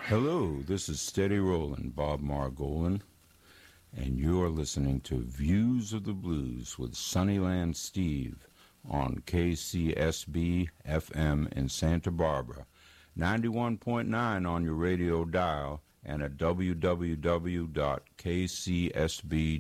Hello, this is Steady Rollin', Bob Margolin, and you're listening to Views of the Blues with Sunnyland Steve on KCSB FM in Santa Barbara, 91.9 on your radio dial, and at www.kcsb.org.